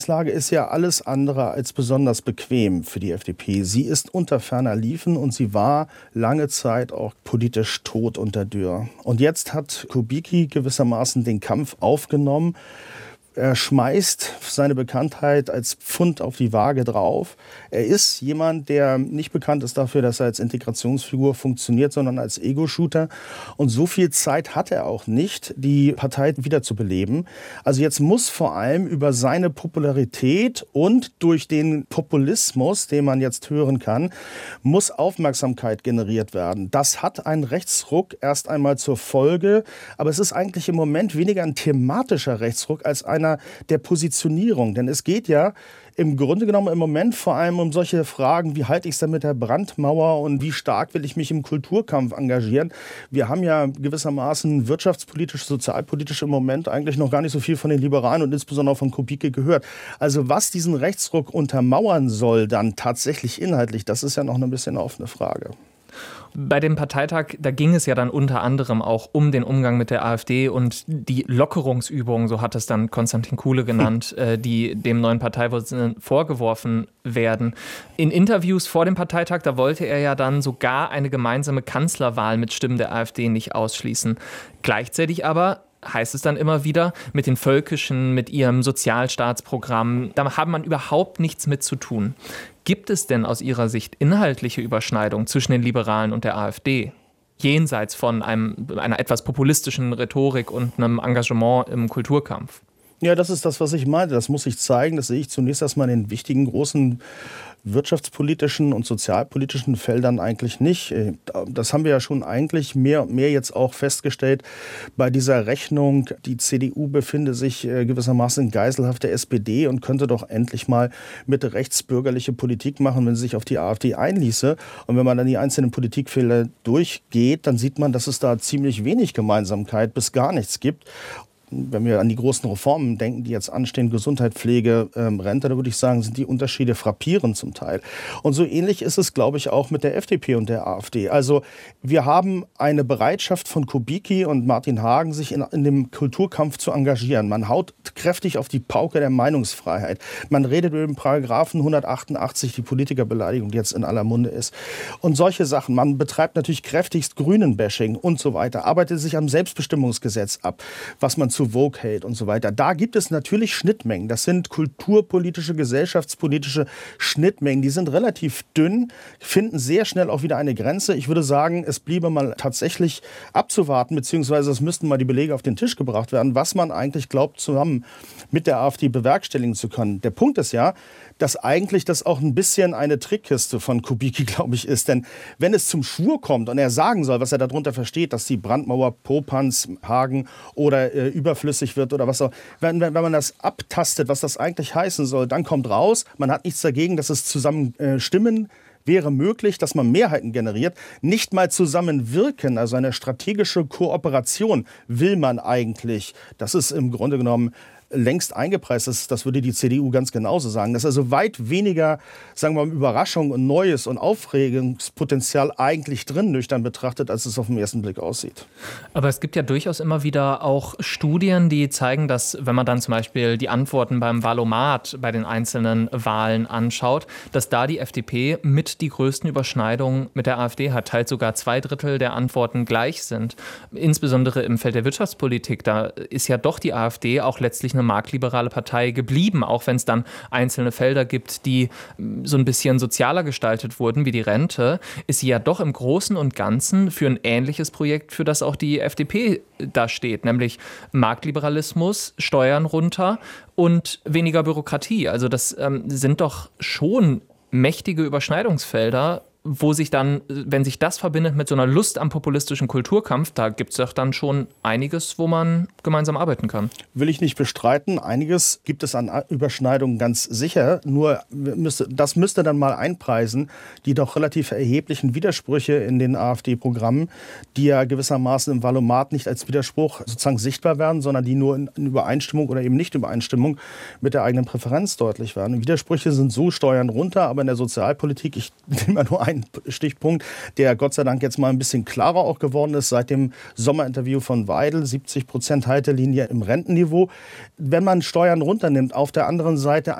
Lage ist ja alles andere als besonders bequem für die FDP. Sie ist unter ferner Liefen und sie war lange Zeit auch politisch tot unter Dürr. Und jetzt hat Kubicki gewissermaßen den Kampf aufgenommen. Er schmeißt seine Bekanntheit als Pfund auf die Waage drauf. Er ist jemand, der nicht bekannt ist dafür, dass er als Integrationsfigur funktioniert, sondern als Ego-Shooter. Und so viel Zeit hat er auch nicht, die Partei wiederzubeleben. Also jetzt muss vor allem über seine Popularität und durch den Populismus, den man jetzt hören kann, muss Aufmerksamkeit generiert werden. Das hat einen Rechtsruck erst einmal zur Folge. Aber es ist eigentlich im Moment weniger ein thematischer Rechtsruck als einer der Positionierung. Denn es geht ja im Grunde genommen im Moment vor allem um solche Fragen, wie halte ich es denn mit der Brandmauer und wie stark will ich mich im Kulturkampf engagieren. Wir haben ja gewissermaßen wirtschaftspolitisch, sozialpolitisch im Moment eigentlich noch gar nicht so viel von den Liberalen und insbesondere von Kubicki gehört. Also was diesen Rechtsruck untermauern soll dann tatsächlich inhaltlich, das ist ja noch ein bisschen eine offene Frage. Bei dem Parteitag, da ging es ja dann unter anderem auch um den Umgang mit der AfD und die Lockerungsübungen, so hat es dann Konstantin Kuhle genannt, die dem neuen Parteivorsitzenden vorgeworfen werden. In Interviews vor dem Parteitag, da wollte er ja dann sogar eine gemeinsame Kanzlerwahl mit Stimmen der AfD nicht ausschließen. Gleichzeitig aber heißt es dann immer wieder, mit den Völkischen, mit ihrem Sozialstaatsprogramm, da hat man überhaupt nichts mit zu tun. Gibt es denn aus Ihrer Sicht inhaltliche Überschneidungen zwischen den Liberalen und der AfD? Jenseits von einer etwas populistischen Rhetorik und einem Engagement im Kulturkampf? Ja, das ist das, was ich meinte. Das muss ich zeigen. Das sehe ich zunächst erstmal in den wichtigen, großen wirtschaftspolitischen und sozialpolitischen Feldern eigentlich nicht. Das haben wir ja schon eigentlich mehr und mehr jetzt auch festgestellt bei dieser Rechnung. Die CDU befinde sich gewissermaßen in Geiselhaft der SPD und könnte doch endlich mal mit rechtsbürgerliche Politik machen, wenn sie sich auf die AfD einließe. Und wenn man dann die einzelnen Politikfelder durchgeht, dann sieht man, dass es da ziemlich wenig Gemeinsamkeit bis gar nichts gibt. Wenn wir an die großen Reformen denken, die jetzt anstehen, Gesundheit, Pflege, Rente, da würde ich sagen, sind die Unterschiede frappierend zum Teil. Und so ähnlich ist es, glaube ich, auch mit der FDP und der AfD. Also wir haben eine Bereitschaft von Kubicki und Martin Hagen, sich in dem Kulturkampf zu engagieren. Man haut kräftig auf die Pauke der Meinungsfreiheit. Man redet über den Paragraphen 188, die Politikerbeleidigung, die jetzt in aller Munde ist. Und solche Sachen. Man betreibt natürlich kräftigst Grünen-Bashing und so weiter. Arbeitet sich am Selbstbestimmungsgesetz ab, was man zu Vogue hält und so weiter. Da gibt es natürlich Schnittmengen. Das sind kulturpolitische, gesellschaftspolitische Schnittmengen. Die sind relativ dünn, finden sehr schnell auch wieder eine Grenze. Ich würde sagen, es bliebe mal tatsächlich abzuwarten, beziehungsweise es müssten mal die Belege auf den Tisch gebracht werden, was man eigentlich glaubt, zusammen mit der AfD bewerkstelligen zu können. Der Punkt ist ja, dass eigentlich das auch ein bisschen eine Trickkiste von Kubicki, glaube ich, ist. Denn wenn es zum Schwur kommt und er sagen soll, was er darunter versteht, dass die Brandmauer Popanz, Hagen oder überflüssig wird oder was auch, wenn man das abtastet, was das eigentlich heißen soll, dann kommt raus, man hat nichts dagegen, dass es zusammen stimmen wäre möglich, dass man Mehrheiten generiert. Nicht mal zusammenwirken, also eine strategische Kooperation will man eigentlich. Das ist im Grunde genommen längst eingepreist ist, das würde die CDU ganz genauso sagen. Das ist also weit weniger, sagen wir mal, Überraschung und Neues und Aufregungspotenzial eigentlich drin, nüchtern betrachtet, als es auf den ersten Blick aussieht. Aber es gibt ja durchaus immer wieder auch Studien, die zeigen, dass, wenn man dann zum Beispiel die Antworten beim Valomat bei den einzelnen Wahlen anschaut, dass da die FDP mit die größten Überschneidungen mit der AfD hat, teils sogar 2/3 der Antworten gleich sind. Insbesondere im Feld der Wirtschaftspolitik, da ist ja doch die AfD auch letztlich eine marktliberale Partei geblieben, auch wenn es dann einzelne Felder gibt, die so ein bisschen sozialer gestaltet wurden, wie die Rente, ist sie ja doch im Großen und Ganzen für ein ähnliches Projekt, für das auch die FDP da steht, nämlich Marktliberalismus, Steuern runter und weniger Bürokratie. Also das sind doch schon mächtige Überschneidungsfelder, wo sich dann, wenn sich das verbindet mit so einer Lust am populistischen Kulturkampf, da gibt es doch dann schon einiges, wo man gemeinsam arbeiten kann. Will ich nicht bestreiten. Einiges gibt es an Überschneidungen ganz sicher. Nur das müsste dann mal einpreisen, die doch relativ erheblichen Widersprüche in den AfD-Programmen, die ja gewissermaßen im Valomat nicht als Widerspruch sozusagen sichtbar werden, sondern die nur in Übereinstimmung oder eben nicht Übereinstimmung mit der eigenen Präferenz deutlich werden. Widersprüche sind so Steuern runter, aber in der Sozialpolitik, ich nehme mal nur ein Stichpunkt, der Gott sei Dank jetzt mal ein bisschen klarer auch geworden ist seit dem Sommerinterview von Weidel, 70% Haltelinie im Rentenniveau. Wenn man Steuern runternimmt, auf der anderen Seite